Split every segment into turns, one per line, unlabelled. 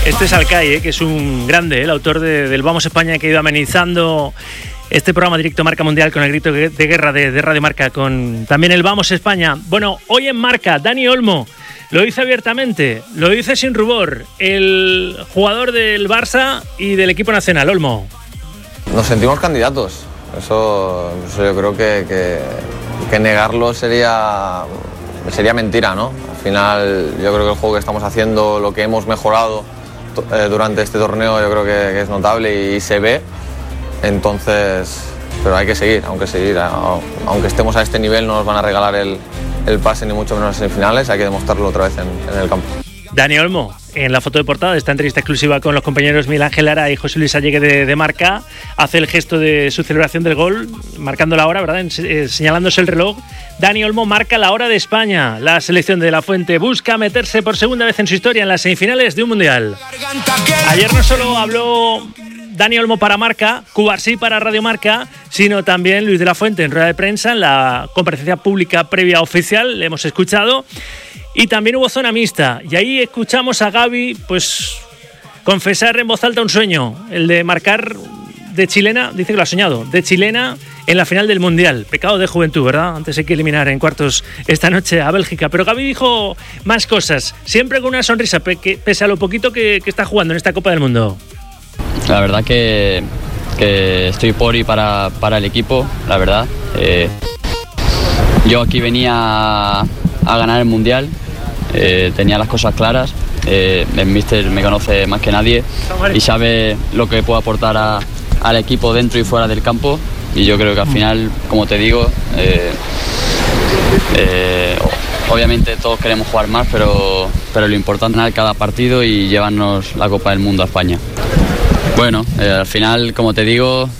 Este es Alcai, que es un grande, el autor del Vamos España, que ha ido amenizando este programa Directo Marca Mundial con el grito de guerra de Radio Marca, con también el Vamos España. Bueno, hoy en Marca, Dani Olmo lo dice abiertamente, lo dice sin rubor, el jugador del Barça y del equipo nacional. Olmo.
Nos sentimos candidatos, eso yo creo que negarlo sería mentira, ¿no? Al final yo creo que el juego que estamos haciendo, lo que hemos mejorado durante este torneo, yo creo que es notable y se ve. Entonces, pero hay que seguir, aunque estemos a este nivel no nos van a regalar el pase ni mucho menos en semifinales, hay que demostrarlo otra vez en el campo.
Dani Olmo, en la foto de portada de esta entrevista exclusiva con los compañeros Miguel Ángel Lara y José Luis Allegue de Marca, hace el gesto de su celebración del gol, marcando la hora, ¿verdad? Señalándose el reloj. Dani Olmo marca la hora de España. La selección de La Fuente busca meterse por segunda vez en su historia en las semifinales de un mundial. Ayer no solo habló Dani Olmo para Marca, Cubarsí para Radio Marca, sino también Luis de la Fuente en rueda de prensa, en la comparecencia pública previa oficial, le hemos escuchado. Y también hubo zona mixta, y ahí escuchamos a Gaby pues confesar en voz alta un sueño, el de marcar de chilena, dice que lo ha soñado, de chilena en la final del Mundial. Pecado de juventud, ¿verdad? Antes hay que eliminar en cuartos esta noche a Bélgica. Pero Gaby dijo más cosas, siempre con una sonrisa, pese a lo poquito que está jugando en esta Copa del Mundo.
La verdad que estoy por y para el equipo, la verdad. Yo aquí venía a ganar el Mundial, tenía las cosas claras. El míster me conoce más que nadie y sabe lo que puedo aportar al equipo dentro y fuera del campo, y yo creo que al final, como te digo, obviamente todos queremos jugar más, pero lo importante es ganar cada partido y llevarnos la Copa del Mundo a España. Bueno, al final, como te digo,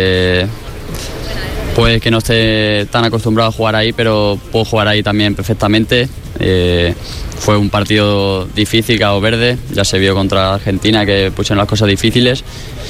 puede que no esté tan acostumbrado a jugar ahí, pero puedo jugar ahí también perfectamente. Fue un partido difícil, Cabo Verde, ya se vio contra Argentina que pusieron las cosas difíciles.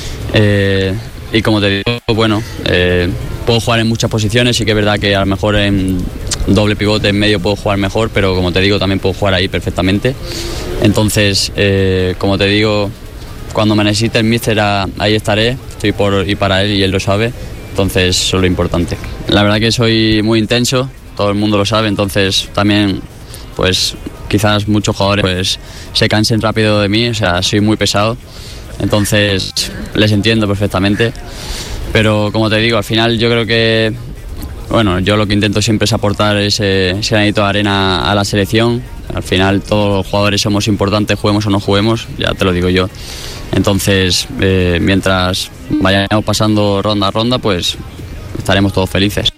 Y como te digo, bueno, puedo jugar en muchas posiciones, sí que es verdad que a lo mejor en doble pivote en medio puedo jugar mejor, pero como te digo, también puedo jugar ahí perfectamente. Entonces, como te digo, cuando me necesite el míster, ahí estaré, estoy por y para él y él lo sabe, entonces eso es lo importante. La verdad que soy muy intenso, todo el mundo lo sabe, entonces también pues quizás muchos jugadores pues se cansen rápido de mí, o sea, soy muy pesado, entonces les entiendo perfectamente, pero como te digo, al final yo creo que, bueno, yo lo que intento siempre es aportar ese granito de arena a la selección. Al final todos los jugadores somos importantes, juguemos o no juguemos, ya te lo digo yo. Entonces, mientras vayamos pasando ronda a ronda, pues estaremos todos felices.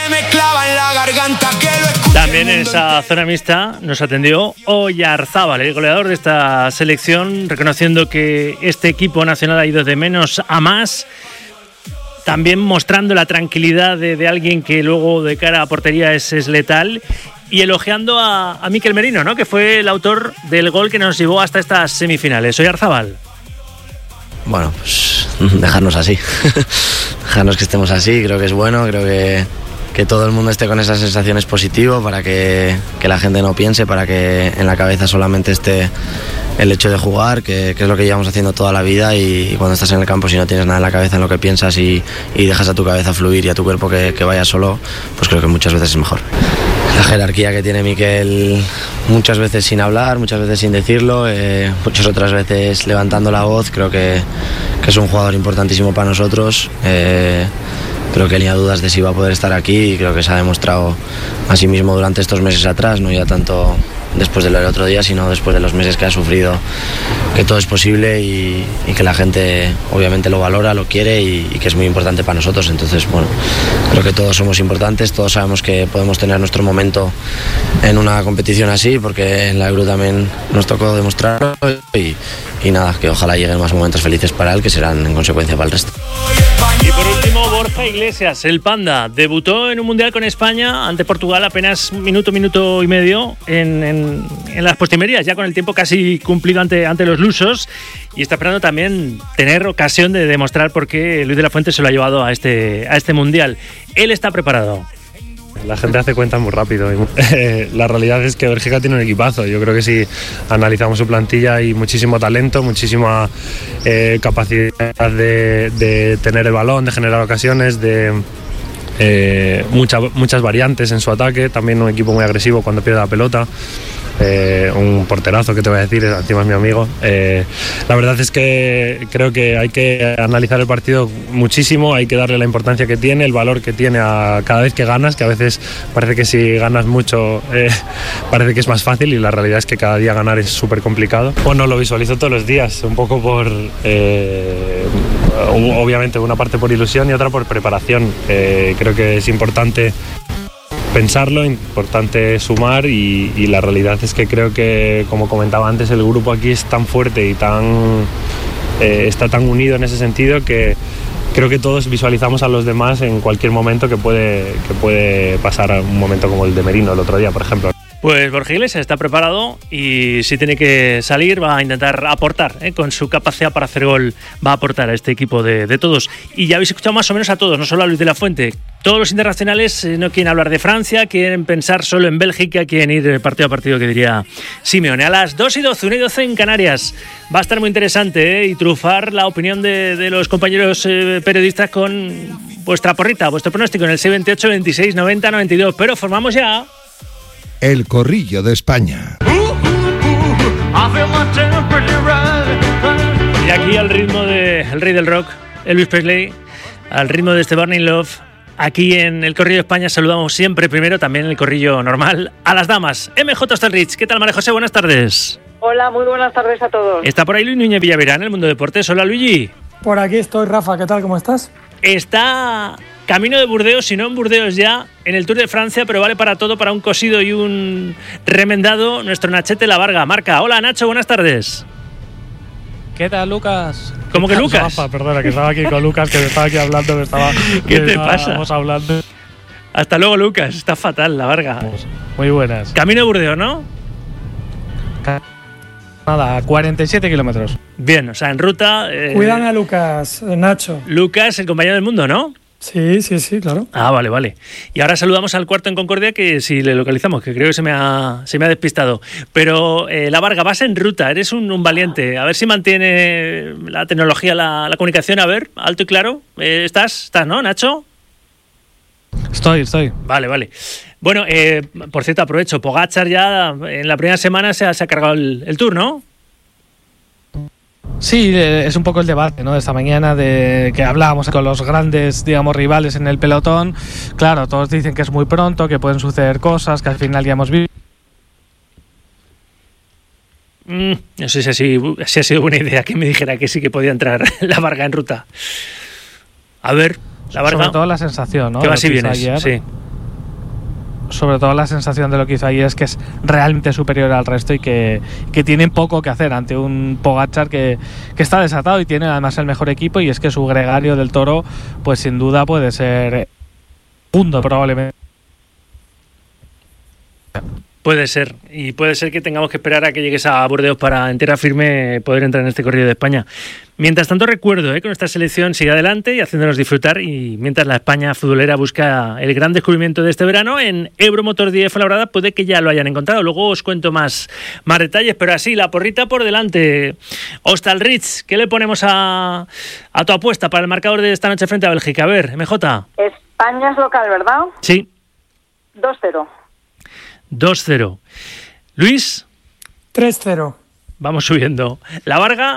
También en esa zona mixta nos atendió Oyarzábal, el goleador de esta selección, reconociendo que este equipo nacional ha ido de menos a más. También mostrando la tranquilidad de alguien que luego de cara a portería es letal, y elogiando a Mikel Merino, ¿no?, que fue el autor del gol que nos llevó hasta estas semifinales. Oyarzábal.
Bueno, pues dejarnos así, dejarnos que estemos así, creo que es bueno, creo que todo el mundo esté con esas sensaciones positivas para que la gente no piense, para que en la cabeza solamente esté el hecho de jugar, que es lo que llevamos haciendo toda la vida, y cuando estás en el campo, si no tienes nada en la cabeza en lo que piensas y dejas a tu cabeza fluir y a tu cuerpo que vaya solo, pues creo que muchas veces es mejor. La jerarquía que tiene Mikel, muchas veces sin hablar, muchas veces sin decirlo, muchas otras veces levantando la voz, creo que es un jugador importantísimo para nosotros. Creo que tenía dudas de si iba a poder estar aquí, y creo que se ha demostrado a sí mismo durante estos meses atrás, no ya tanto después del otro día, sino después de los meses que ha sufrido, que todo es posible y que la gente obviamente lo valora, lo quiere y que es muy importante para nosotros. Entonces, bueno, creo que todos somos importantes, todos sabemos que podemos tener nuestro momento en una competición así, porque en la Euro también nos tocó demostrarlo, y nada, que ojalá lleguen más momentos felices para él, que serán en consecuencia para el resto.
Y por último, Borja Iglesias, el Panda, debutó en un Mundial con España ante Portugal apenas minuto y medio en las postrimerías, ya con el tiempo casi cumplido ante los lusos, y está esperando también tener ocasión de demostrar por qué Luis de la Fuente se lo ha llevado a este Mundial. Él está preparado.
la gente hace cuentas muy rápido. La realidad es que Bélgica tiene un equipazo. Yo creo que si analizamos su plantilla hay muchísimo talento, muchísima capacidad de tener el balón, de generar ocasiones, de muchas variantes en su ataque. También un equipo muy agresivo cuando pierde la pelota. Un porterazo, que te voy a decir, encima es mi amigo. La verdad es que creo que hay que analizar el partido muchísimo, hay que darle la importancia que tiene, el valor que tiene a cada vez que ganas, que a veces parece que si ganas mucho parece que es más fácil, y la realidad es que cada día ganar es súper complicado. Bueno, lo visualizo todos los días, un poco por obviamente una parte por ilusión y otra por preparación. Creo que es importante pensarlo, importante sumar, y la realidad es que creo que, como comentaba antes, el grupo aquí es tan fuerte y está tan unido en ese sentido que creo que todos visualizamos a los demás en cualquier momento que puede pasar un momento como el de Merino el otro día, por ejemplo.
Pues Borja Iglesias está preparado y si tiene que salir va a intentar aportar, con su capacidad para hacer gol, va a aportar a este equipo de todos. Y ya habéis escuchado más o menos a todos, no solo a Luis de la Fuente. Todos los internacionales no quieren hablar de Francia, quieren pensar solo en Bélgica, quieren ir partido a partido, que diría Simeone. A las 2:12, 1:12 en Canarias. Va a estar muy interesante, y trufar la opinión de los compañeros periodistas con vuestra porrita, vuestro pronóstico en el 628 26 90 92. Pero formamos ya
el Corrillo de España.
Y aquí al ritmo del rey del rock, Elvis Presley, al ritmo de este Burning Love, aquí en el Corrillo de España saludamos siempre primero, también en el Corrillo normal, a las damas. MJ Hostelrich, ¿qué tal, María José? Buenas tardes.
Hola, muy buenas tardes a todos.
Está por ahí Luis Núñez Villaverán, en el Mundo Deportes. Hola, Luigi.
Por aquí estoy, Rafa, ¿qué tal? ¿Cómo estás?
Está camino de Burdeos, si no en Burdeos ya, en el Tour de Francia, pero vale para todo, para un cosido y un remendado, nuestro Nachete La Varga. Marca. Hola, Nacho, buenas tardes.
¿Qué tal, Lucas?
¿Cómo que Lucas?
Rafa, perdona, que estaba aquí con Lucas, que me estaba aquí hablando,
¿Qué te pasa?
Estábamos hablando.
Hasta luego, Lucas. Está fatal, La Varga.
Muy buenas.
Camino de Burdeos, ¿no?
Nada, 47 kilómetros.
Bien, o sea, en ruta.
Cuidan a Lucas, Nacho.
Lucas, el compañero del mundo, ¿no?
Sí, claro.
Ah, vale. Y ahora saludamos al cuarto en Concordia, que si le localizamos, que creo que se me ha despistado. Pero La Varga, vas en ruta, eres un valiente. A ver si mantiene la tecnología, la comunicación. A ver, alto y claro. ¿Estás, ¿no, Nacho?
Estoy.
Vale. Bueno, por cierto, aprovecho. Pogačar ya en la primera semana se ha cargado el Tour, ¿no?
Sí, es un poco el debate, ¿no?, de esta mañana, de que hablábamos con los grandes, digamos, rivales en el pelotón. Claro, todos dicen que es muy pronto, que pueden suceder cosas, que al final ya hemos visto.
No sé si ha sido buena idea que me dijera que sí que podía entrar La Varga en ruta. A ver, La Varga.
Sobre todo la sensación, ¿no?
Que va si vienes, sí.
Sobre todo la sensación de lo que hizo ayer es que es realmente superior al resto y que tienen poco que hacer ante un Pogačar que está desatado y tiene además el mejor equipo, y es que su gregario del Toro pues sin duda puede ser segundo probablemente.
Puede ser, y puede ser que tengamos que esperar a que llegues a Burdeos para en tierra firme poder entrar en este Corrillo de España. Mientras tanto, recuerdo que nuestra selección sigue adelante y haciéndonos disfrutar, y mientras la España futbolera busca el gran descubrimiento de este verano en Euromotor 10 Fuenlabrada, puede que ya lo hayan encontrado. Luego os cuento más detalles, pero así, la porrita por delante. Hostelrich, ¿qué le ponemos a tu apuesta para el marcador de esta noche frente a Bélgica? A ver, MJ.
España es local, ¿verdad?
Sí.
2-0.
2-0. Luis.
3-0.
Vamos subiendo. La Varga.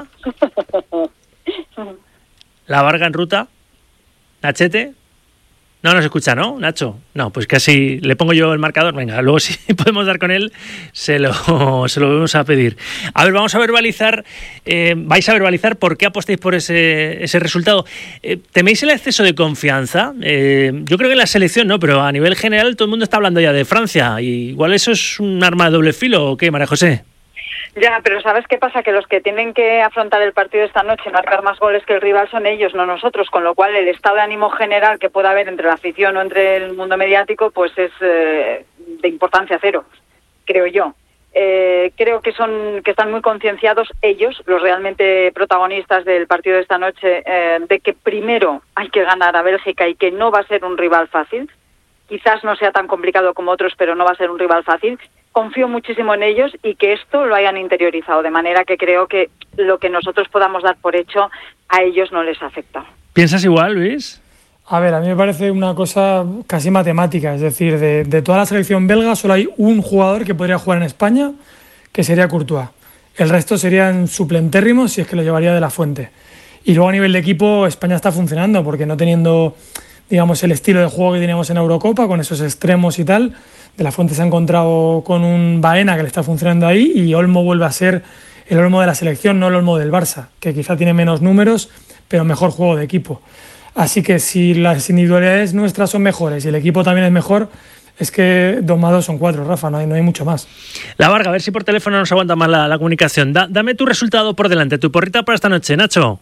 La Varga en ruta. Nachete. No se escucha, ¿no, Nacho? No, pues casi le pongo yo el marcador. Venga, luego si podemos dar con él, se lo vamos a pedir. A ver, vamos a verbalizar. Vais a verbalizar por qué apostáis por ese resultado. ¿Teméis el exceso de confianza? Yo creo que en la selección no, pero a nivel general todo el mundo está hablando ya de Francia. Y igual eso es un arma de doble filo, ¿o qué, María José?
Ya, pero ¿sabes qué pasa? Que los que tienen que afrontar el partido esta noche, marcar más goles que el rival, son ellos, no nosotros, con lo cual el estado de ánimo general que pueda haber entre la afición o entre el mundo mediático pues es de importancia cero, creo yo. Creo que están muy concienciados ellos, los realmente protagonistas del partido de esta noche, de que primero hay que ganar a Bélgica y que no va a ser un rival fácil. quizás no sea tan complicado como otros, pero no va a ser un rival fácil. Confío muchísimo en ellos y que esto lo hayan interiorizado, de manera que creo que lo que nosotros podamos dar por hecho a ellos no les afecta.
¿Piensas igual, Luis?
A ver, a mí me parece una cosa casi matemática, es decir, de toda la selección belga solo hay un jugador que podría jugar en España, que sería Courtois. El resto serían suplentérrimos si es que lo llevaría De La Fuente. Y luego a nivel de equipo España está funcionando porque no teniendo, digamos, el estilo de juego que teníamos en Eurocopa, con esos extremos y tal, De La Fuente se ha encontrado con un Baena que le está funcionando ahí y Olmo vuelve a ser el Olmo de la selección, no el Olmo del Barça, que quizá tiene menos números, pero mejor juego de equipo. Así que si las individualidades nuestras son mejores y el equipo también es mejor, es que 2 más 2 son 4, Rafa, no hay mucho más.
La Varga, a ver si por teléfono nos aguanta más la comunicación. Dame tu resultado por delante, tu porrita para esta noche, Nacho.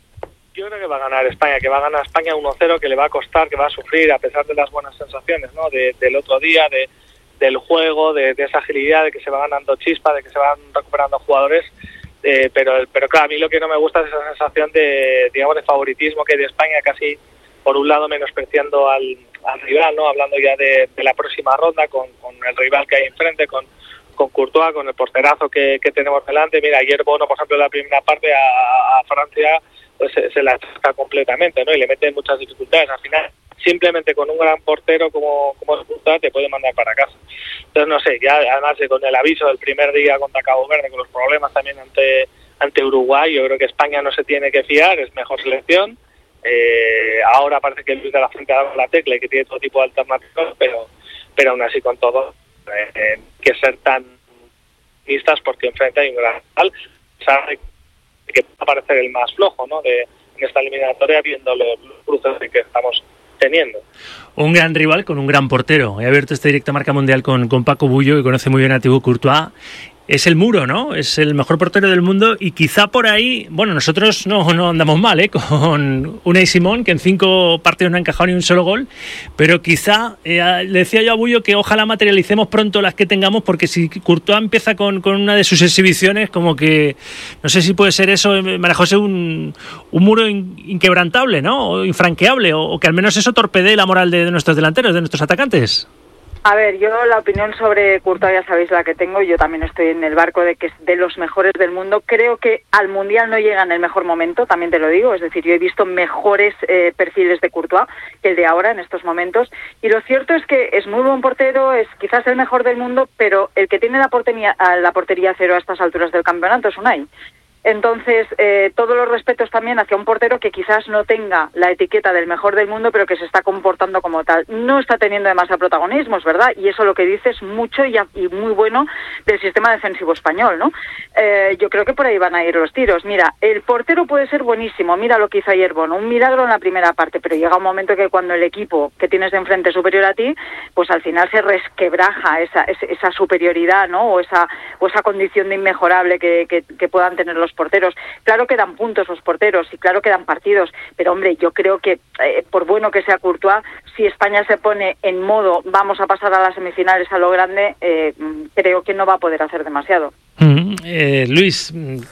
Yo creo que va a ganar España, 1-0, que le va a costar, que va a sufrir a pesar de las buenas sensaciones, ¿no? Del otro día, del juego, de esa agilidad, de que se va ganando chispa, de que se van recuperando jugadores. Pero claro, a mí lo que no me gusta es esa sensación de favoritismo que hay de España, casi por un lado menospreciando al rival, ¿no? Hablando ya de la próxima ronda con el rival que hay enfrente, con Courtois, con el porterazo que tenemos delante. Mira, ayer Bono, por ejemplo, en la primera parte a Francia pues se la ataca completamente, ¿no? Y le mete muchas dificultades. Al final, simplemente con un gran portero como Courtois te puede mandar para casa. Entonces, no sé, ya además con el aviso del primer día contra Cabo Verde, con los problemas también ante Uruguay, yo creo que España no se tiene que fiar, es mejor selección. Ahora parece que Luis de la Fuente ha dado la tecla y que tiene todo tipo de alternativas, pero aún así con todo, que ser tan listas porque enfrente hay un gran rival, sabe que va a parecer el más flojo, ¿no? En esta eliminatoria, viendo los cruces que estamos teniendo.
Un gran rival con un gran portero. He abierto este directo Marca Mundial con Paco Bullo, que conoce muy bien a Thibaut Courtois. Es el muro, ¿no? Es el mejor portero del mundo y quizá por ahí, bueno, nosotros no andamos mal, con Unai Simón, que en 5 partidos no ha encajado ni un solo gol, pero quizá, le decía yo a Bullo que ojalá materialicemos pronto las que tengamos, porque si Courtois empieza con una de sus exhibiciones, como que, no sé si puede ser eso, María José, un muro inquebrantable, ¿no? O infranqueable, o que al menos eso torpedee la moral de nuestros delanteros, de nuestros atacantes.
A ver, yo la opinión sobre Courtois ya sabéis la que tengo, yo también estoy en el barco de que es de los mejores del mundo. Creo que al Mundial no llega en el mejor momento, también te lo digo, es decir, yo he visto mejores perfiles de Courtois que el de ahora en estos momentos, y lo cierto es que es muy buen portero, es quizás el mejor del mundo, pero el que tiene la portería cero a estas alturas del campeonato es Unai. Entonces, todos los respetos también hacia un portero que quizás no tenga la etiqueta del mejor del mundo, pero que se está comportando como tal. No está teniendo demasiado protagonismo, es verdad, y eso lo que dice es mucho y muy bueno del sistema defensivo español, ¿no? Yo creo que por ahí van a ir los tiros. Mira, el portero puede ser buenísimo, mira lo que hizo ayer Bono, un milagro en la primera parte, pero llega un momento que cuando el equipo que tienes de enfrente es superior a ti, pues al final se resquebraja esa superioridad, ¿no? O esa condición de inmejorable que puedan tener los porteros. Claro que dan puntos los porteros y claro que dan partidos, pero hombre, yo creo que por bueno que sea Courtois, si España se pone en modo vamos a pasar a las semifinales a lo grande, creo que no va a poder hacer demasiado.
Luis,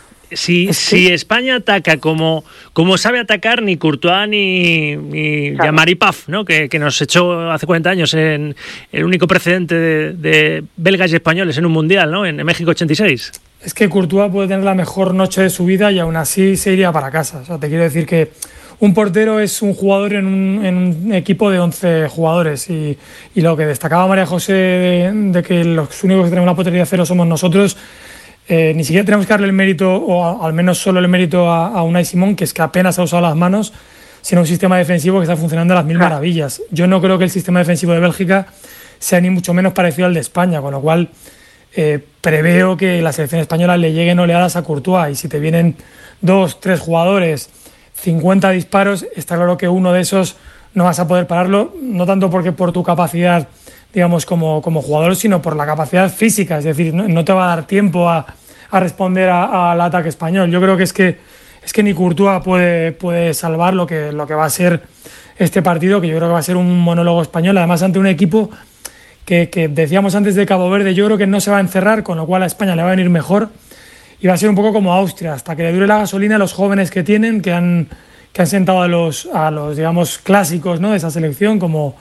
si España ataca como sabe atacar, ni Courtois ni Jean-Marie Paf, ¿no? que nos echó hace 40 años en el único precedente de belgas y españoles en un mundial, ¿no? En México 86.
Es que Courtois puede tener la mejor noche de su vida y aún así se iría para casa. O sea, te quiero decir que un portero es un jugador en un equipo de 11 jugadores y lo que destacaba María José de que los únicos que tenemos la portería cero somos nosotros, ni siquiera tenemos que darle el mérito, o al menos solo el mérito a Unai Simón, que es que apenas ha usado las manos, sino un sistema defensivo que está funcionando a las mil maravillas. Yo no creo que el sistema defensivo de Bélgica sea ni mucho menos parecido al de España, con lo cual preveo que la selección española le lleguen oleadas a Courtois, y si te vienen 2, 3 jugadores, 50 disparos, está claro que uno de esos no vas a poder pararlo, no tanto porque por tu capacidad, digamos, como jugador, sino por la capacidad física, es decir, no te va a dar tiempo a responder al ataque español. Yo creo que es que ni Courtois puede salvar lo que va a ser este partido, que yo creo que va a ser un monólogo español, además ante un equipo que decíamos antes de Cabo Verde, yo creo que no se va a encerrar, con lo cual a España le va a venir mejor y va a ser un poco como Austria, hasta que le dure la gasolina a los jóvenes que tienen, que han sentado a los digamos clásicos, ¿no?, de esa selección, como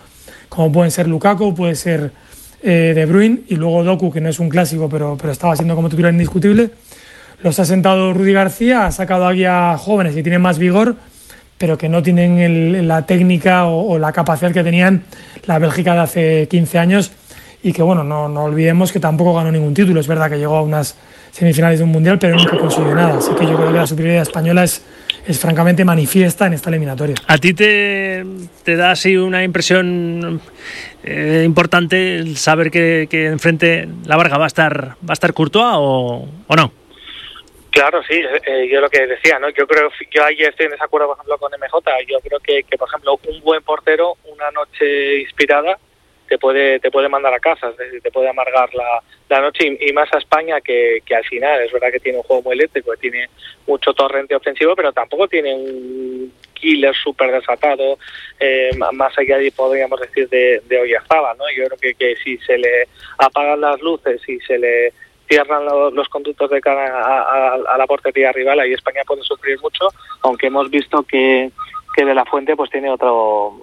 como pueden ser Lukaku, puede ser De Bruyne, y luego Doku, que no es un clásico, pero estaba siendo como titular indiscutible. Los ha sentado Rudy García, ha sacado aquí a jóvenes que tienen más vigor, pero que no tienen la técnica o la capacidad que tenían la Bélgica de hace 15 años, y que bueno, no olvidemos que tampoco ganó ningún título. Es verdad que llegó a unas semifinales de un mundial, pero nunca consiguió nada. Así que yo creo que la superioridad española es francamente manifiesta en esta eliminatoria.
¿A ti te da así una impresión importante el saber que enfrente la Varga va a estar Courtois o no?
Claro, sí, yo lo que decía, ¿no? Yo ahí estoy en desacuerdo, por ejemplo, con MJ. Yo creo que por ejemplo, un buen portero, una noche inspirada, te puede mandar a casa, es decir, te puede amargar la noche, y más a España, que al final es verdad que tiene un juego muy eléctrico, que tiene mucho torrente ofensivo, pero tampoco tiene un killer súper desatado, más allá de, podríamos decir, de Oyarzabal, ¿no? Yo creo que si se le apagan las luces y se le cierran los conductos de cara a la portería rival, ahí España puede sufrir mucho, aunque hemos visto que De La Fuente pues tiene otro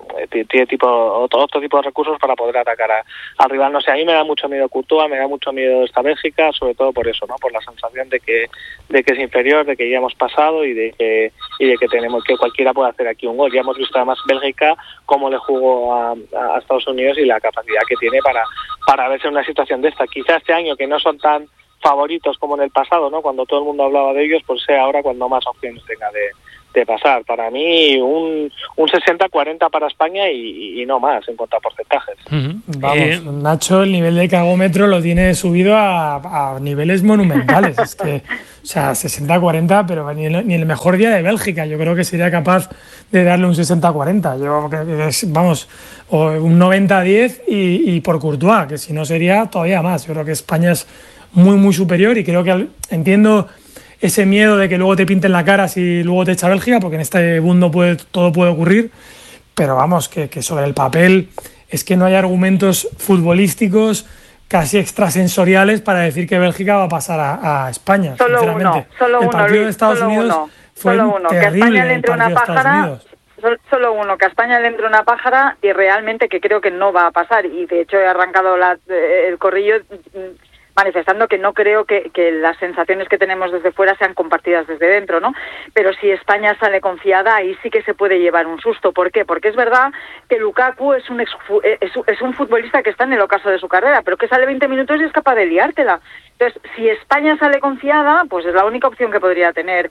tipo de recursos para poder atacar al rival. No sé, a mí me da mucho miedo Courtois, me da mucho miedo esta Bélgica, sobre todo por eso, ¿no? Por la sensación de que es inferior, de que ya hemos pasado y de que tenemos que cualquiera puede hacer aquí un gol. Ya hemos visto además Bélgica cómo le jugó a Estados Unidos y la capacidad que tiene para verse en una situación de esta. Quizá este año, que no son tan favoritos como en el pasado, ¿no? Cuando todo el mundo hablaba de ellos, pues sea ahora cuando más opciones tenga de pasar. Para mí un 60-40 para España y no más en cuanto a porcentajes.
Vamos, Nacho, el nivel de cagómetro lo tiene subido a niveles monumentales. Es que, o sea, 60-40, pero ni el mejor día de Bélgica yo creo que sería capaz de darle un 60-40. Vamos, o un 90-10 y por Courtois, que si no sería todavía más. Yo creo que España es muy, muy superior, y creo que entiendo ese miedo de que luego te pinten la cara si luego te echa Bélgica, porque en este mundo todo puede ocurrir, pero vamos, que sobre el papel es que no hay argumentos futbolísticos casi extrasensoriales para decir que Bélgica va a pasar a España.
Solo uno,
el partido de Estados Unidos fue terrible.
Que a España le entre una pájara. Solo uno, que a España le entre una pájara, y realmente que creo que no va a pasar, y de hecho he arrancado el corrillo manifestando que no creo que las sensaciones que tenemos desde fuera sean compartidas desde dentro, ¿no? Pero si España sale confiada, ahí sí que se puede llevar un susto. ¿Por qué? Porque es verdad que Lukaku es un futbolista que está en el ocaso de su carrera, pero que sale 20 minutos y es capaz de liártela. Entonces, si España sale confiada, pues es la única opción que podría tener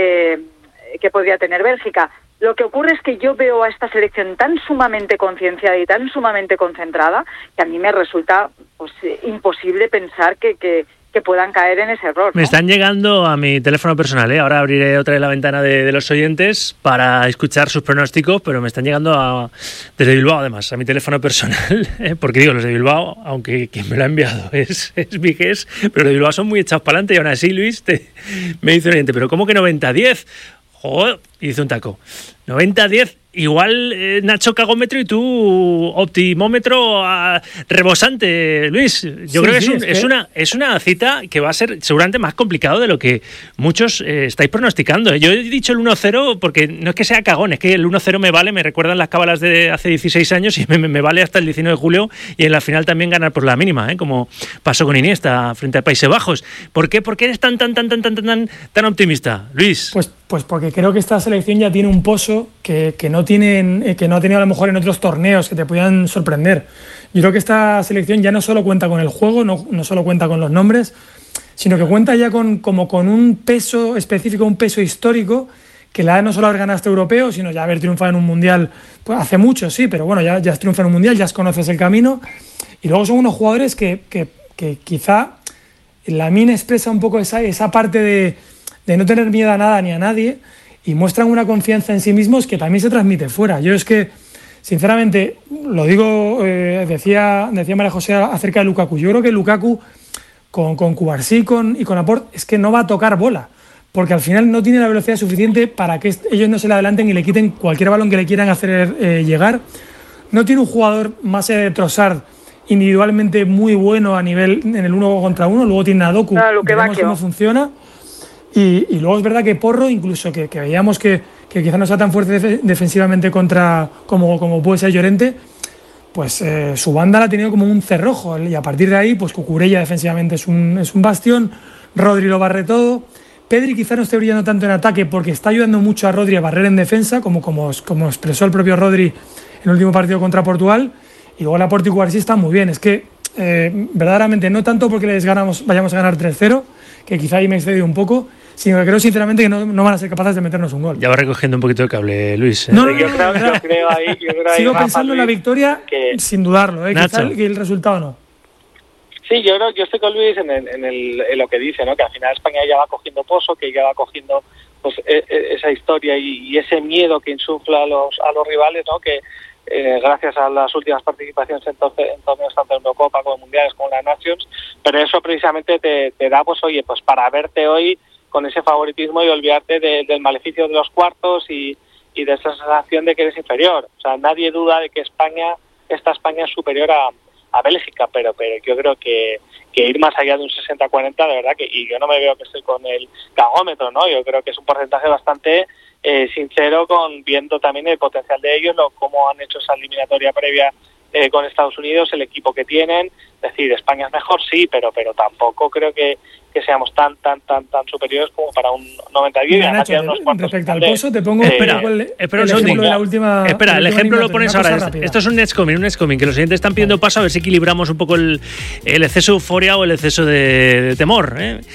Bélgica. Lo que ocurre es que yo veo a esta selección tan sumamente concienciada y tan sumamente concentrada que a mí me resulta pues imposible pensar que puedan caer en ese error, ¿no?
Me están llegando a mi teléfono personal, ¿eh? Ahora abriré otra de la ventana de los oyentes para escuchar sus pronósticos, pero me están llegando desde Bilbao, además, a mi teléfono personal, porque digo, los de Bilbao, aunque quien me lo ha enviado es Viges, pero los de Bilbao son muy echados para adelante, y aún así, Luis, me dice un oyente, pero ¿cómo que 90-10? Joder, y dice un taco. 90-10, igual Nacho cagómetro y tú optimómetro rebosante, Luis. Yo creo que es una cita que va a ser seguramente más complicado de lo que muchos estáis pronosticando. Yo he dicho el 1-0 porque no es que sea cagón, es que el 1-0 me vale, me recuerdan las cábalas de hace 16 años y me vale hasta el 19 de julio y en la final también ganar por la mínima, como pasó con Iniesta frente a Países Bajos. ¿Por qué eres tan optimista, Luis?
Pues porque creo que esta selección ya tiene un pozo que no ha tenido a lo mejor en otros torneos que te puedan sorprender. Yo creo que esta selección ya no solo cuenta con el juego, no solo cuenta con los nombres, sino que cuenta ya con un peso específico, un peso histórico, que la no solo haber ganado este europeo, sino ya haber triunfado en un mundial, pues hace mucho, sí, pero bueno, ya has triunfado en un mundial, ya conoces el camino, y luego son unos jugadores que quizá Lamine expresa un poco esa parte de no tener miedo a nada ni a nadie, y muestran una confianza en sí mismos que también se transmite fuera. Yo es que, sinceramente, lo digo, decía María José acerca de Lukaku. Yo creo que Lukaku, con Cubarsí y con Laporte, es que no va a tocar bola, porque al final no tiene la velocidad suficiente para que ellos no se le adelanten y le quiten cualquier balón que le quieran hacer llegar. No tiene un jugador más de Trossard individualmente muy bueno a nivel en el 1 contra 1. Luego tiene a Doku, veremos cómo funciona. Y luego es verdad que Porro, incluso que veíamos que quizá no sea tan fuerte defensivamente como puede ser Llorente, pues su banda la ha tenido como un cerrojo, y a partir de ahí pues Cucurella defensivamente es un bastión, Rodri lo barre todo, Pedri quizá no esté brillando tanto en ataque porque está ayudando mucho a Rodri a barrer en defensa, como expresó el propio Rodri en el último partido contra Portugal, y luego Laporte y Cubarsí están muy bien. Es que verdaderamente no tanto porque vayamos a ganar 3-0, que quizá ahí me he excedido un poco, sino que creo sinceramente que no van a ser capaces de meternos un gol.
Ya va recogiendo un poquito de cable, Luis.
No, yo creo ahí
sigo
Rafa,
pensando en la victoria sin dudarlo, quizá el resultado no.
Sí, yo estoy con Luis en lo que dice, ¿no? Que al final España ya va cogiendo pozo, que ya va cogiendo pues esa historia y ese miedo que insufla a los rivales, ¿no? Que gracias a las últimas participaciones en torneos tanto en Eurocopa como en Mundiales como en la Nations, pero eso precisamente te da, pues oye, pues para verte hoy con ese favoritismo y olvidarte del maleficio de los cuartos y de esa sensación de que eres inferior. O sea, nadie duda de que esta España es superior a Bélgica, pero yo creo que ir más allá de un 60-40, de verdad y yo no me veo que estoy con el cagómetro, ¿no? Yo creo que es un porcentaje bastante sincero, viendo también el potencial de ellos, cómo han hecho esa eliminatoria previa con Estados Unidos, el equipo que tienen. Es decir, España es mejor, sí, pero tampoco creo que seamos tan superiores como para un 90-10.
Nacho, respecto al pozo, te pongo
espera un
ejemplo de la última.
Espera, el ejemplo lo pones ahora. Esto es un Netscoming, que los siguientes están pidiendo paso a ver si equilibramos un poco el exceso de euforia o el exceso de temor,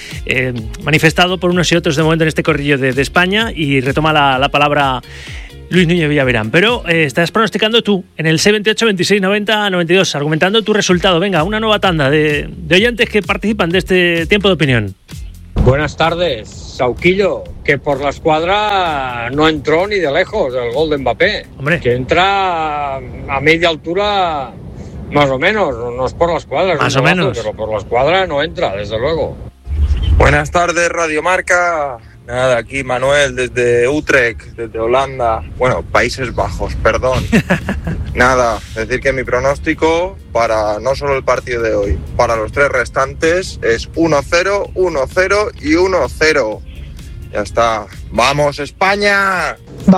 manifestado por unos y otros de momento en este corrillo de España, y retoma la palabra Luis Núñez Villaverán. Pero estás pronosticando tú en el 628 26 90 92, argumentando tu resultado. Venga, una nueva tanda de oyentes que participan de este tiempo de opinión.
Buenas tardes, Sauquillo, que por la escuadra no entró ni de lejos el gol de Mbappé.
Hombre.
Que entra a media altura más o menos, no es por la escuadra,
más o menos,
pero por la escuadra no entra, desde luego.
Buenas tardes, Radio Marca. Nada, aquí Manuel desde Utrecht, desde Holanda, bueno, Países Bajos, perdón. Nada, decir que mi pronóstico para no solo el partido de hoy, para los 3 restantes es 1-0, 1-0 y 1-0. Ya está. ¡Vamos, España!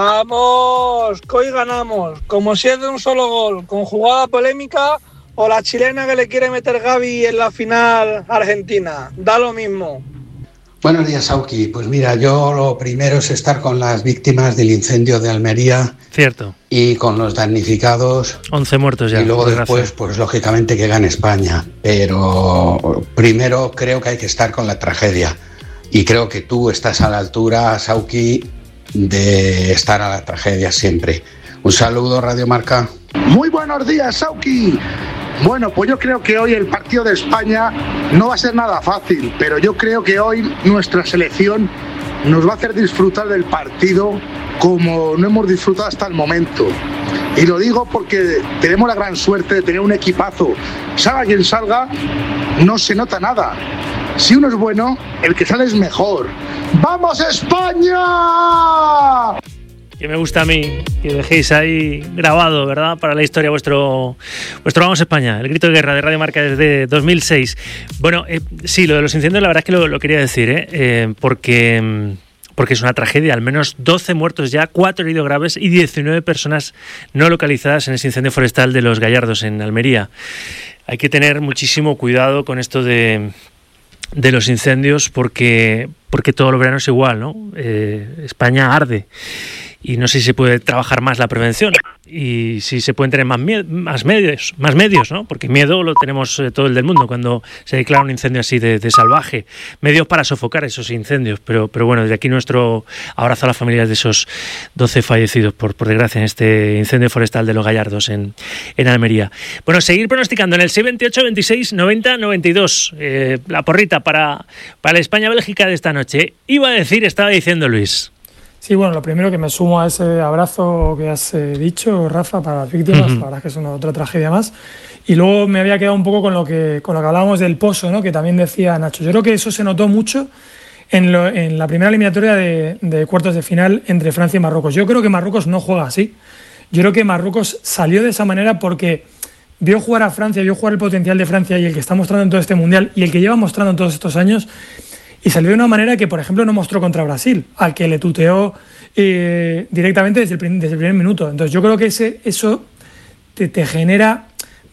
¡Vamos! Que hoy ganamos. Como si es de un solo gol, con jugada polémica o la chilena que le quiere meter Gavi en la final argentina. Da lo mismo.
Buenos días, Sauki. Pues mira, yo lo primero es estar con las víctimas del incendio de Almería.
Cierto.
Y con los damnificados.
11 muertos ya.
Y luego después, pues lógicamente que gane España. Pero primero creo que hay que estar con la tragedia. Y creo que tú estás a la altura, Sauki, de estar a la tragedia siempre. Un saludo, Radio Marca.
Muy buenos días, Sauki. Bueno, pues yo creo que hoy el partido de España no va a ser nada fácil, pero yo creo que hoy nuestra selección nos va a hacer disfrutar del partido como no hemos disfrutado hasta el momento. Y lo digo porque tenemos la gran suerte de tener un equipazo. Salga quien salga, no se nota nada. Si uno es bueno, el que sale es mejor. ¡Vamos, España!
Que me gusta a mí que dejéis ahí grabado, ¿verdad?, para la historia vuestro Vamos España, el grito de guerra de Radio Marca desde 2006. Bueno, sí, lo de los incendios la verdad es que lo quería decir, porque es una tragedia. Al menos 12 muertos ya, 4 heridos graves y 19 personas no localizadas en ese incendio forestal de Los Gallardos, en Almería. Hay que tener muchísimo cuidado con esto de los incendios porque todo el verano es igual, ¿no? España arde. Y no sé si se puede trabajar más la prevención y si se pueden tener más medios, ¿no? Porque miedo lo tenemos todo el del mundo cuando se declara un incendio así de salvaje. Medios para sofocar esos incendios, pero bueno, desde aquí nuestro abrazo a las familias de esos 12 fallecidos, por desgracia, en este incendio forestal de Los Gallardos en Almería. Bueno, seguir pronosticando en el 628 26 90 92. La porrita para la España-Bélgica de esta noche. Estaba diciendo Luis.
Sí, bueno, lo primero que me sumo a ese abrazo que has dicho, Rafa, para las víctimas. La verdad es que es otra tragedia más. Y luego me había quedado un poco con lo que hablábamos del pozo, ¿no?, que también decía Nacho. Yo creo que eso se notó mucho en la primera eliminatoria de cuartos de final entre Francia y Marruecos. Yo creo que Marruecos no juega así. Yo creo que Marruecos salió de esa manera porque vio jugar a Francia, vio jugar el potencial de Francia y el que está mostrando en todo este Mundial y el que lleva mostrando en todos estos años. Y salió de una manera que, por ejemplo, no mostró contra Brasil, al que le tuteó directamente desde el primer minuto. Entonces yo creo que eso te genera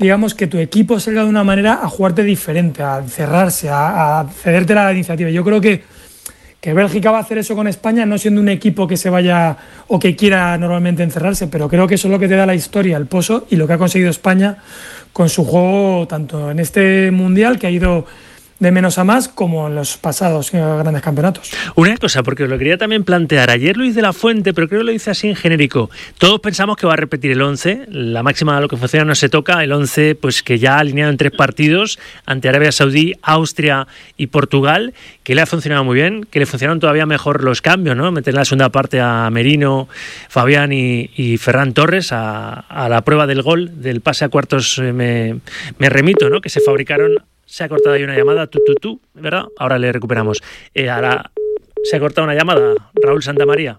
digamos, que tu equipo salga de una manera a jugarte diferente, a cerrarse, a cederte la iniciativa. Yo creo que Bélgica va a hacer eso con España, no siendo un equipo que se vaya o que quiera normalmente encerrarse, pero creo que eso es lo que te da la historia, el pozo y lo que ha conseguido España con su juego, tanto en este Mundial, que ha ido de menos a más, como en los pasados grandes campeonatos.
Una cosa, porque os lo quería también plantear. Ayer Luis de la Fuente, pero creo que lo dice así en genérico. Todos pensamos que va a repetir el 11. La máxima de lo que funciona no se toca. El 11, pues que ya ha alineado en 3 partidos ante Arabia Saudí, Austria y Portugal, que le ha funcionado muy bien, que le funcionaron todavía mejor los cambios, ¿no? Meter en la segunda parte a Merino, Fabián y Ferran Torres a la prueba del gol, del pase a cuartos. Me remito, ¿no? Que se fabricaron. Se ha cortado ahí una llamada, ¿verdad? Ahora le recuperamos. Ahora se ha cortado una llamada, Raúl Santamaría.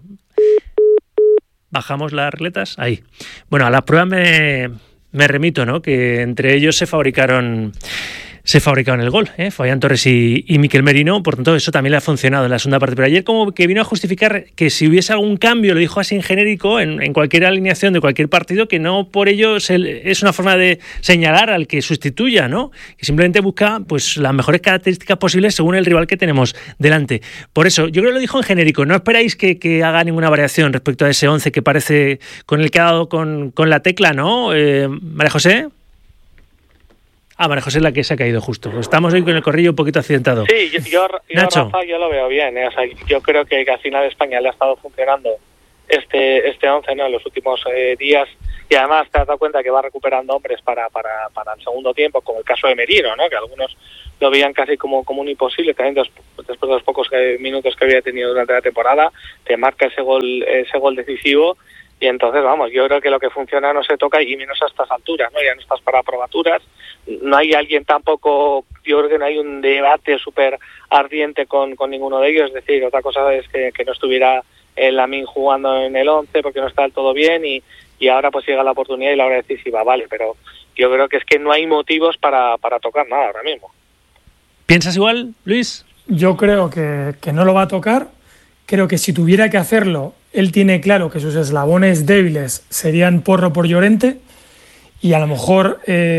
Bajamos las regletas, ahí. Bueno, a las pruebas me remito, ¿no? Que entre ellos se fabricaron el gol, Fabián Torres y Miquel Merino, por tanto eso también le ha funcionado en la segunda parte, pero ayer como que vino a justificar que si hubiese algún cambio, lo dijo así en genérico, en cualquier alineación de cualquier partido, que no por ello es una forma de señalar al que sustituya, ¿no? Que simplemente busca pues las mejores características posibles según el rival que tenemos delante. Por eso, yo creo que lo dijo en genérico, no esperáis que haga ninguna variación respecto a ese 11 que parece con el que ha dado con la tecla, ¿no? María José. María José es la que se ha caído justo. Estamos hoy con el corrillo un poquito accidentado.
Sí, yo
Nacho.
Rafa, yo lo veo bien. O sea, yo creo que al final España le ha estado funcionando este 11, ¿no? En los últimos días, y además te has dado cuenta que va recuperando hombres para el segundo tiempo, como el caso de Merino, ¿no? Que algunos lo veían casi como un imposible, también después de los pocos minutos que había tenido durante la temporada, te marca ese gol decisivo. Y entonces, vamos, yo creo que lo que funciona no se toca, y menos a estas alturas, ¿no? Ya no estás para probaturas, no hay alguien tampoco, yo creo que no hay un debate súper ardiente con ninguno de ellos. Es decir, otra cosa es que no estuviera Lamine jugando en el 11 porque no está del todo bien, y ahora pues llega la oportunidad y la hora decisiva, vale, pero yo creo que es que no hay motivos para tocar nada ahora mismo.
¿Piensas igual, Luis?
Yo creo que no lo va a tocar. Creo que si tuviera que hacerlo, él tiene claro que sus eslabones débiles serían Porro por Llorente, y a lo mejor,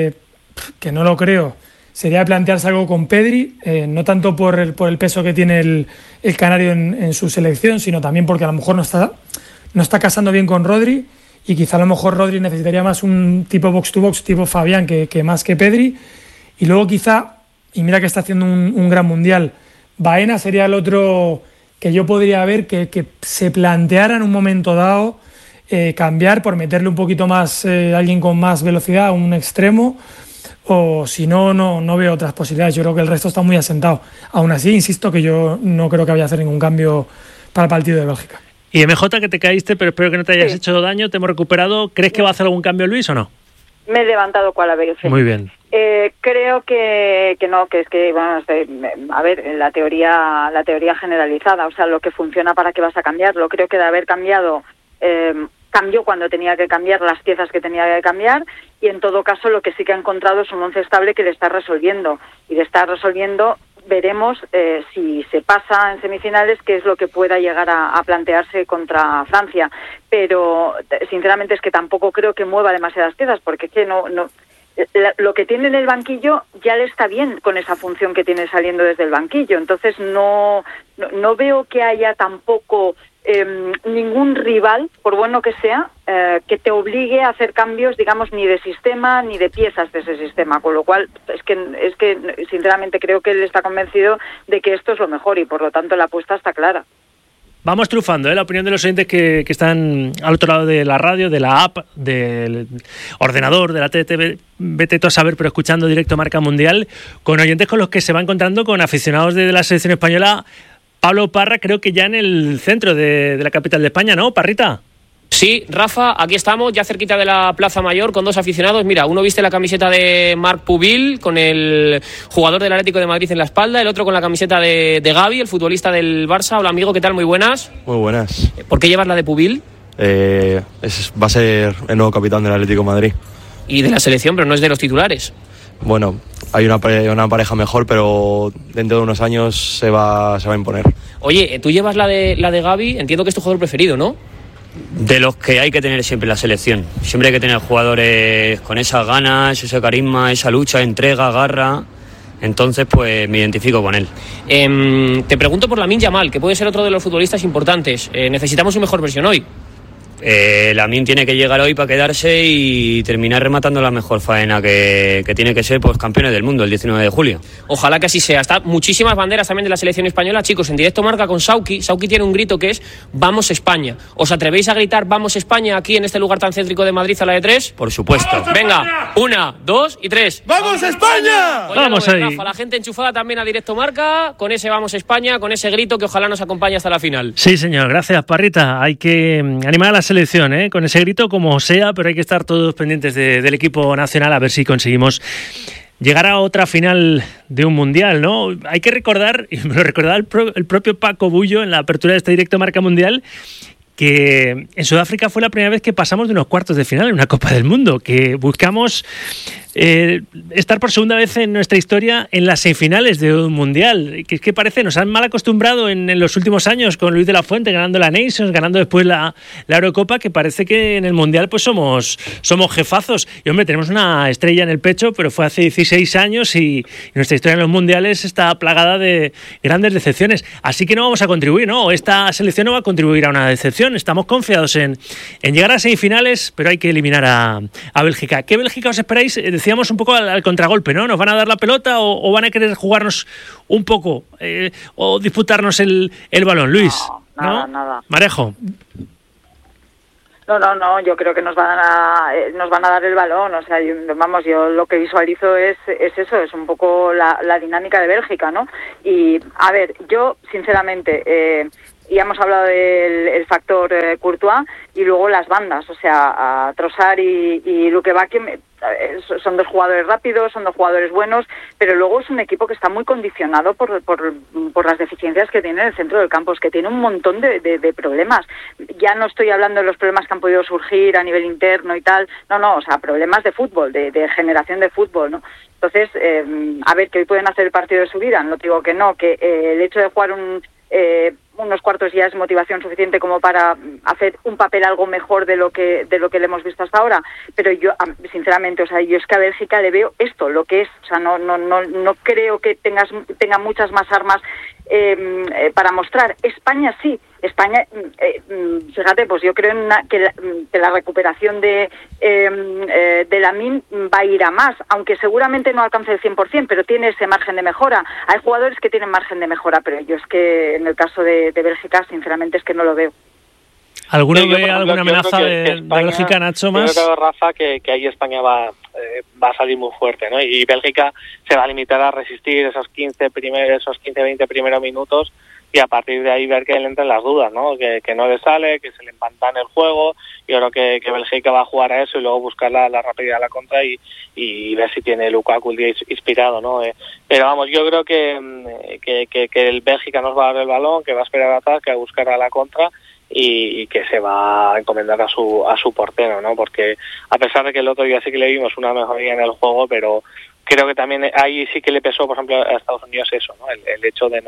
que no lo creo, sería plantearse algo con Pedri, no tanto por el peso que tiene el canario en su selección, sino también porque a lo mejor no está casando bien con Rodri, y quizá a lo mejor Rodri necesitaría más un tipo box-to-box, tipo Fabián, que más que Pedri. Y luego quizá, y mira que está haciendo un gran mundial, Baena sería el otro que yo podría ver que se planteara en un momento dado cambiar por meterle un poquito más alguien con más velocidad, un extremo, o si no veo otras posibilidades. Yo creo que el resto está muy asentado. Aún así, insisto que yo no creo que vaya a hacer ningún cambio para el partido de Bélgica.
Y MJ, que te caíste, pero espero que no te hayas hecho daño, te hemos recuperado. ¿Crees que va a hacer algún cambio Luis o no?
Me he levantado cual ave.
Muy bien.
Creo que no, que es que, bueno, a ver, la teoría generalizada, o sea, lo que funciona, ¿para qué vas a cambiarlo? Creo que de haber cambiado, cambió cuando tenía que cambiar las piezas que tenía que cambiar, y en todo caso lo que sí que ha encontrado es un once estable que le está resolviendo, y de estar resolviendo veremos si se pasa en semifinales, qué es lo que pueda llegar a plantearse contra Francia. Pero sinceramente es que tampoco creo que mueva demasiadas piezas, porque es que no lo que tiene en el banquillo ya le está bien con esa función que tiene saliendo desde el banquillo. Entonces no veo que haya tampoco ningún rival, por bueno que sea, que te obligue a hacer cambios, digamos, ni de sistema ni de piezas de ese sistema, con lo cual es que sinceramente creo que él está convencido de que esto es lo mejor, y por lo tanto la apuesta está clara.
Vamos trufando, la opinión de los oyentes que están al otro lado de la radio, de la app, del ordenador, de la TTV, vete tú a saber, pero escuchando directo Marca Mundial, con oyentes con los que se va encontrando, con aficionados de la selección española. Pablo Parra, creo que ya en el centro de la capital de España, ¿no, Parrita?
Sí, Rafa, aquí estamos, ya cerquita de la Plaza Mayor, con dos aficionados. Mira, uno viste la camiseta de Marc Pubil, con el jugador del Atlético de Madrid en la espalda, el otro con la camiseta de Gavi, el futbolista del Barça. Hola, amigo, ¿qué tal? Muy buenas.
Muy buenas.
¿Por qué llevas la de Pubil?
Va a ser el nuevo capitán del Atlético de Madrid.
Y de la selección, pero no es de los titulares.
Bueno, hay una pareja mejor, pero dentro de unos años se va a imponer.
Oye, tú llevas la de Gavi, entiendo que es tu jugador preferido, ¿no?
de los que hay que tener siempre en la selección. Siempre hay que tener jugadores con esas ganas, ese carisma, esa lucha, entrega, garra. Entonces, pues me identifico con él.
Te pregunto por Lamine Yamal, que puede ser otro de los futbolistas importantes. Necesitamos su mejor versión hoy.
Lamine tiene que llegar hoy para quedarse y terminar rematando la mejor faena que tiene que ser, pues, campeones del mundo el 19 de julio.
Ojalá que así sea. Está muchísimas banderas también de la selección española. Chicos, en directo marca con Sauki. Sauki tiene un grito que es ¡Vamos España! ¿Os atrevéis a gritar ¡Vamos España! aquí en este lugar tan céntrico de Madrid a la de 3?
Por supuesto.
Venga, 1, 2 y 3.
¡Vamos España!
Vamos ahí. Rafa, la gente enchufada también a directo marca con ese ¡Vamos España!, con ese grito que ojalá nos acompañe hasta la final.
Sí, señor. Gracias, Parrita. Hay que animar a la selección, con ese grito como sea, pero hay que estar todos pendientes del equipo nacional a ver si conseguimos llegar a otra final de un mundial, ¿no? Hay que recordar, y me lo recordaba el propio Paco Bullo en la apertura de este directo Marca Mundial, que en Sudáfrica fue la primera vez que pasamos de unos cuartos de final en una Copa del Mundo, que buscamos estar por segunda vez en nuestra historia en las semifinales de un mundial, que es que parece, nos han mal acostumbrado en los últimos años con Luis de la Fuente ganando la Nations, ganando después la Eurocopa, que parece que en el mundial pues somos jefazos. Y hombre, tenemos una estrella en el pecho, pero fue hace 16 años y nuestra historia en los mundiales está plagada de grandes decepciones. Así que no vamos a contribuir, ¿no? Esta selección no va a contribuir a una decepción. Estamos confiados en llegar a semifinales, pero hay que eliminar a Bélgica. ¿Qué Bélgica os esperáis? Decíamos un poco al contragolpe, ¿no? ¿Nos van a dar la pelota o van a querer jugarnos un poco o disputarnos el balón? Luis,
No, nada.
Marejo.
No, yo creo que nos van a dar el balón, o sea, yo lo que visualizo es eso, es un poco la dinámica de Bélgica, ¿no? Y, a ver, yo, sinceramente, ya hemos hablado del factor Courtois y luego las bandas, o sea, Trossard y Luke Bakio son dos jugadores rápidos, son dos jugadores buenos, pero luego es un equipo que está muy condicionado por las deficiencias que tiene en el centro del campo, es que tiene un montón de problemas. Ya no estoy hablando de los problemas que han podido surgir a nivel interno y tal, no, o sea, problemas de fútbol, de generación de fútbol, ¿no? Entonces, a ver, que hoy pueden hacer el partido de su vida, no digo que no, que el hecho de jugar unos cuartos ya es motivación suficiente como para hacer un papel algo mejor de lo que le hemos visto hasta ahora, pero yo sinceramente, o sea, yo es que a Bélgica le veo esto, lo que es, o sea, no creo que tenga muchas más armas para mostrar. España sí, fíjate, pues yo creo que la recuperación de Lamine va a ir a más, aunque seguramente no alcance el 100%, pero tiene ese margen de mejora. Hay jugadores que tienen margen de mejora, pero yo es que en el caso de Bélgica, sinceramente, es que no lo veo.
¿Alguno ve alguna amenaza de Bélgica, Nacho, más?
Yo creo, Rafa, que ahí España va a salir muy fuerte, ¿no? Y Bélgica se va a limitar a resistir esos 15-20 primeros minutos y a partir de ahí ver que le entran las dudas, ¿no? Que no le sale, que se le empantana el juego. Yo creo que Bélgica va a jugar a eso y luego buscar la rapidez a la contra y ver si tiene Lukaku el día inspirado, ¿no? Pero vamos, yo creo que el Bélgica nos va a dar el balón, que va a esperar al ataque, a buscar a la contra y que se va a encomendar a su portero, ¿no? Porque a pesar de que el otro día sí que le vimos una mejoría en el juego, pero creo que también ahí sí que le pesó, por ejemplo, a Estados Unidos eso, ¿no? El hecho de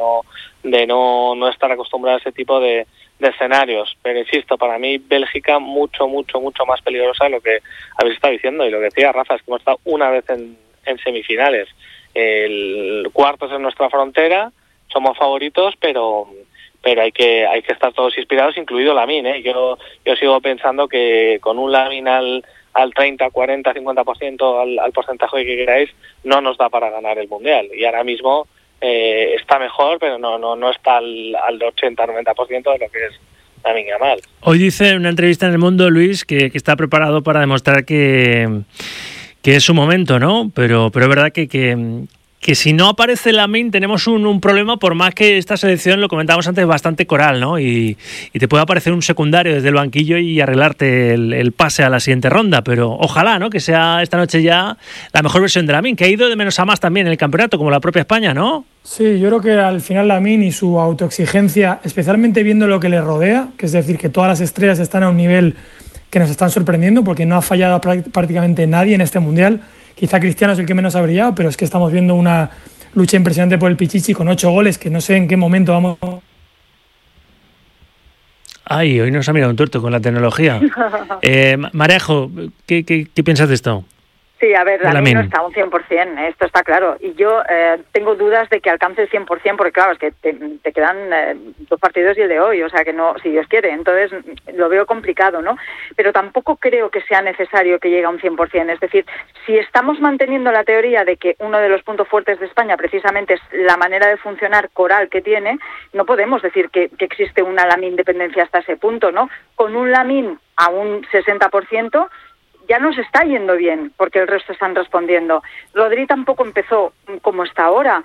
no estar acostumbrado a ese tipo de escenarios. Pero insisto, para mí Bélgica mucho más peligrosa de lo que habéis estado diciendo, y lo que decía Rafa, es que hemos estado una vez en semifinales. El cuartos en nuestra frontera, somos favoritos, pero hay que estar todos inspirados, incluido Lamine, ¿eh? Yo sigo pensando que con un Lamine al 30, 40, 50%, al porcentaje que queráis, no nos da para ganar el Mundial. Y ahora mismo está mejor, pero no está al 80, 90% de lo que es Lamine Yamal.
Hoy dice en una entrevista en El Mundo, Luis, que está preparado para demostrar que es su momento, ¿no? Pero es verdad que si no aparece Lamine tenemos un problema, por más que esta selección, lo comentábamos antes, bastante coral, ¿no? Y te puede aparecer un secundario desde el banquillo y arreglarte el pase a la siguiente ronda, pero ojalá, ¿no? Que sea esta noche ya la mejor versión de Lamine, que ha ido de menos a más también en el campeonato, como la propia España, ¿no?
Sí, yo creo que al final Lamine y su autoexigencia, especialmente viendo lo que le rodea, que es decir, que todas las estrellas están a un nivel que nos están sorprendiendo, porque no ha fallado prácticamente nadie en este Mundial. Quizá Cristiano es el que menos ha brillado, pero es que estamos viendo una lucha impresionante por el Pichichi con 8 goles, que no sé en qué momento vamos
Ay, hoy nos ha mirado un tuerto con la tecnología. Marejo, ¿qué piensas de esto?
Sí, a ver, Lamine no está a un 100%, esto está claro. Y yo tengo dudas de que alcance el 100%, porque claro, es que te quedan 2 partidos y el de hoy, o sea que no, si Dios quiere. Entonces lo veo complicado, ¿no? Pero tampoco creo que sea necesario que llegue a un 100%. Es decir, si estamos manteniendo la teoría de que uno de los puntos fuertes de España precisamente es la manera de funcionar coral que tiene, no podemos decir que existe una Lamine dependencia hasta ese punto, ¿no? Con un Lamine a un 60%, ya nos está yendo bien, porque el resto están respondiendo. Rodri tampoco empezó como está ahora.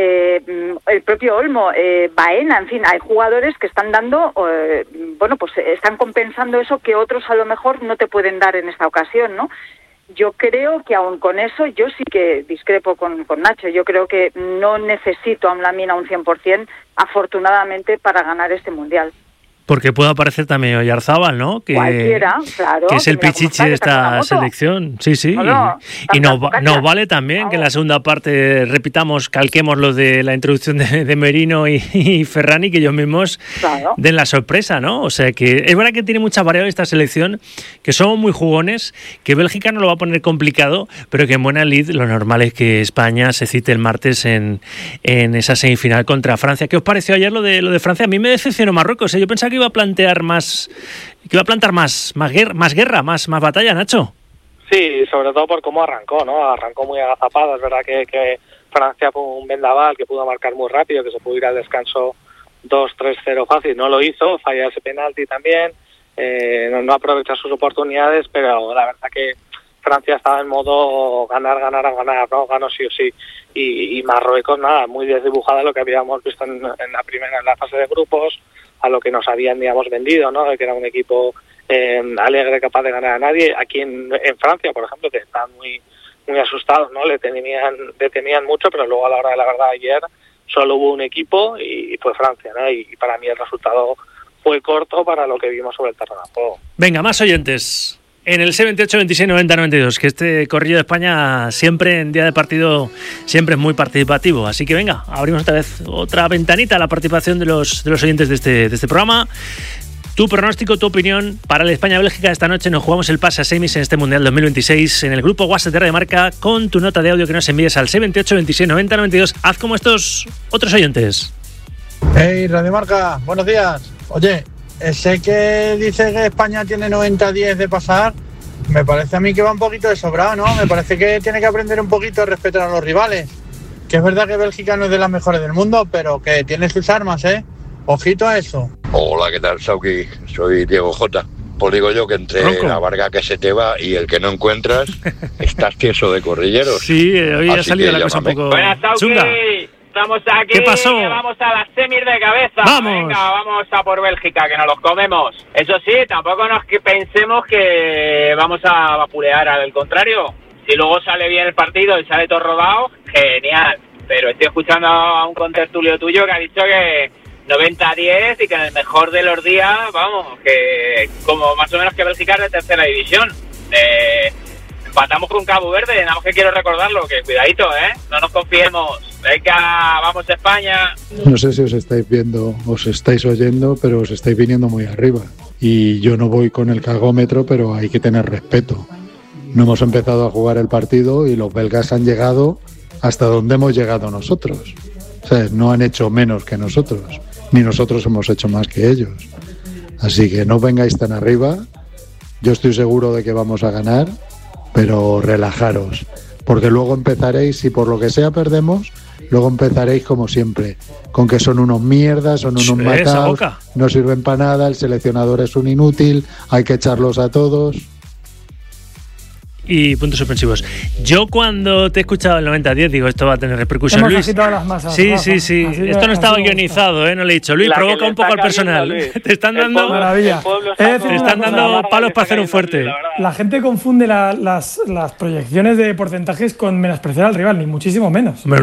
El propio Olmo, Baena, en fin, hay jugadores que están dando, pues están compensando eso que otros a lo mejor no te pueden dar en esta ocasión, ¿no? Yo creo que aún con eso, yo sí que discrepo con Nacho. Yo creo que no necesito a un Lamine a un 100%, afortunadamente, para ganar este Mundial.
Porque puede aparecer también Oyarzábal, ¿no?
Cualquiera, claro.
Que es el pichichi de esta selección. Sí. Y nos vale también que en la segunda parte calquemos lo de la introducción de Merino y Ferrani, que ellos mismos den la sorpresa, ¿no? O sea que es verdad que tiene muchas variables esta selección, que somos muy jugones, que Bélgica no lo va a poner complicado, pero que en buena lid lo normal es que España se cite el martes en esa semifinal contra Francia. ¿Qué os pareció ayer lo de Francia? A mí me decepcionó Marruecos, ¿eh? Yo pensaba que iba a plantar más guerra, más batalla, Nacho.
Sí, sobre todo por cómo arrancó, ¿no? Arrancó muy agazapado. Es verdad que Francia fue un vendaval que pudo marcar muy rápido, que se pudo ir al descanso 2-3-0 fácil. No lo hizo, falla ese penalti también, no aprovechó sus oportunidades, pero la verdad que Francia estaba en modo ganar, ¿no? Ganó sí o sí. Y Marruecos, nada, muy desdibujada lo que habíamos visto en la fase de grupos, a lo que nos habían, digamos, vendido, ¿no? Que era un equipo alegre, capaz de ganar a nadie. Aquí en Francia, por ejemplo, que están muy asustados, ¿no? Le temían mucho, pero luego a la hora de la verdad ayer solo hubo un equipo y fue Francia, ¿no? Y para mí el resultado fue corto para lo que vimos sobre el terreno de juego.
Venga, más oyentes. En el 78, 26, 90, 92, que este Corrillo de España siempre en día de partido siempre es muy participativo. Así que venga, abrimos otra vez otra ventanita a la participación de los oyentes de este programa. Tu pronóstico, tu opinión para la España-Bélgica esta noche. Nos jugamos el pase a semis en este Mundial 2026 en el grupo WhatsApp de Radio Marca, con tu nota de audio que nos envíes al 78, 26, 90, 92. Haz como estos otros oyentes.
Hey, Radio Marca, buenos días. Oye, ese que dice que España tiene 90-10 de pasar, me parece a mí que va un poquito de sobrado, ¿no? Me parece que tiene que aprender un poquito a respetar a los rivales. Que es verdad que Bélgica no es de las mejores del mundo, pero que tiene sus armas, ¿eh? Ojito a eso.
Hola, ¿qué tal, Sauki? Soy Diego J. Pues digo yo que entre la varga que se te va y el que no encuentras, estás tieso de corrilleros.
Sí, hoy ha salido la cosa un poco chunga.
Estamos aquí,
¿qué pasó?
Vamos a las semis de cabeza.
¡Vamos!
Venga, vamos a por Bélgica, que nos los comemos. Eso sí, tampoco pensemos que vamos a vapulear, al contrario. Si luego sale bien el partido y sale todo rodado, genial. Pero estoy escuchando a un contertulio tuyo que ha dicho que 90-10 y que en el mejor de los días, vamos, que como más o menos que Bélgica es de tercera división. Empatamos con Cabo Verde, nada más que quiero recordarlo, que cuidadito, no nos confiemos. Venga, vamos a España.
No sé si os estáis viendo, os estáis oyendo, pero os estáis viniendo muy arriba. Y yo no voy con el cagómetro, pero hay que tener respeto. No hemos empezado a jugar el partido y los belgas han llegado hasta donde hemos llegado nosotros. O sea, no han hecho menos que nosotros, ni nosotros hemos hecho más que ellos. Así que no vengáis tan arriba. Yo estoy seguro de que vamos a ganar, pero relajaros, porque luego empezaréis, si por lo que sea perdemos, luego empezaréis como siempre, con que son unos mierdas, son unos matados, no sirven para nada, el seleccionador es un inútil, hay que echarlos a todos.
Y puntos suspensivos. Yo cuando te he escuchado el 90-10 digo, esto va a tener repercusión.
Hemos
Luis.
agitado las masas,
sí,
Rafa.
sí. Esto no estaba guionizado, no le he dicho. Luis,
La
provoca un poco al personal. Te están dando
maravilla.
Te están dando palos para hacer un fuerte.
La gente confunde las proyecciones de porcentajes con menospreciar al rival, ni muchísimo menos.
Hombre, un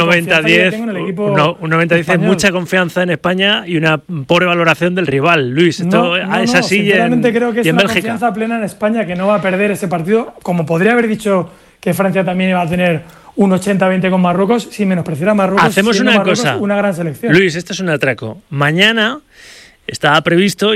90-10 es mucha confianza en España y una pobre valoración del rival. Luis, esto es así.
Sinceramente creo que es una
Bélgica.
confianza plena en España, que no va a perder ese partido, como podría haber dicho que Francia también iba a tener un 80-20 con Marruecos, sin menospreciar a Marruecos.
Hacemos una
Marruecos
cosa,
una gran selección.
Luis, esto es un atraco. Mañana Está previsto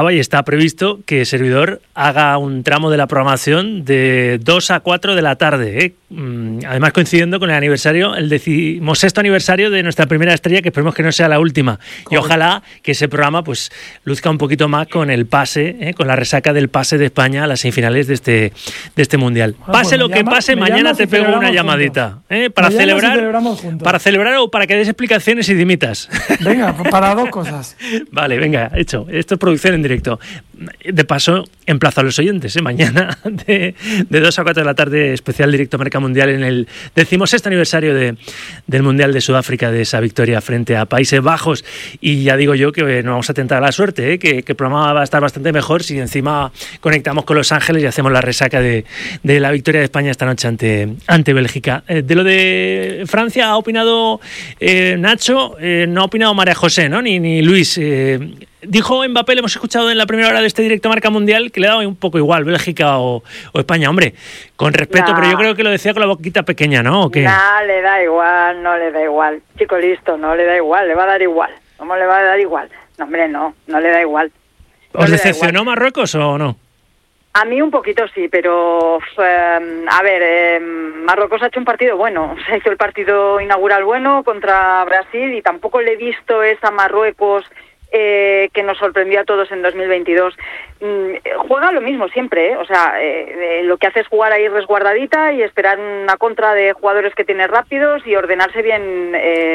que Servidor haga un tramo de la programación de 2 a 4 de la tarde, ¿eh? Además coincidiendo con el 16º aniversario de nuestra primera estrella, que esperemos que no sea la última. Correcto. Y ojalá que ese programa pues luzca un poquito más con el pase, con la resaca del pase de España a las semifinales de este Mundial. Pase lo que pase, mañana te pego una llamadita, para celebrar o para que des explicaciones y dimitas.
Venga, para dos cosas.
Vale, venga, hecho. Esto es producción en directo. De paso, emplazo a los oyentes, mañana de 2 a 4 de la tarde, especial directo Marca Mundial en el 16º aniversario del Mundial de Sudáfrica, de esa victoria frente a Países Bajos. Y ya digo yo que nos vamos a tentar a la suerte, que el programa va a estar bastante mejor si encima conectamos con Los Ángeles y hacemos la resaca de la victoria de España esta noche ante Bélgica. De lo de Francia ha opinado Nacho, no ha opinado María José, ¿no? ni Luis. Dijo Mbappé, le hemos escuchado en la primera hora de este directo Marca Mundial, que le daba un poco igual Bélgica o España. Hombre, con respeto, pero yo creo que lo decía con la boquita pequeña, ¿no? ¿O qué?
No le da igual. Chico listo, no le da igual, le va a dar igual. ¿Cómo le va a dar igual? No, hombre, no le da igual.
¿Os decepcionó Marruecos o no?
A mí un poquito sí, pero Marruecos ha hecho un partido bueno. Se hizo el partido inaugural bueno contra Brasil y tampoco le he visto esa Marruecos que nos sorprendió a todos en 2022. Juega lo mismo siempre, o sea, lo que hace es jugar ahí resguardadita y esperar una contra de jugadores que tiene rápidos y ordenarse bien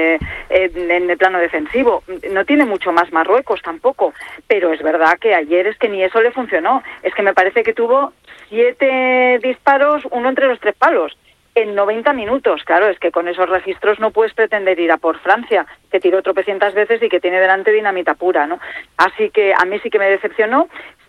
en el plano defensivo. No tiene mucho más Marruecos tampoco, pero es verdad que ayer es que ni eso le funcionó. Es que me parece que tuvo 7 disparos, uno entre los 3 palos. En 90 minutos, claro, es que con esos registros no puedes pretender ir a por Francia, que tiró tropecientas veces y que tiene delante dinamita pura, ¿no? Así que a mí sí que me decepcionó.